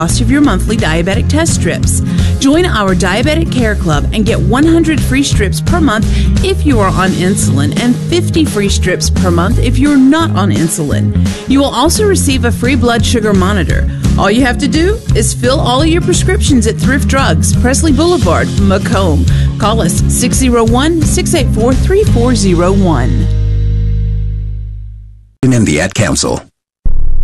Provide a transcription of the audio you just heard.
cost of your monthly diabetic test strips. Join our Diabetic Care Club and get 100 free strips per month if you are on insulin and 50 free strips per month if you're not on insulin. You will also receive a free blood sugar monitor. All you have to do is fill all of your prescriptions at Thrift Drugs, Presley Boulevard, Macomb. Call us 601-684-3401. In the Ad Council.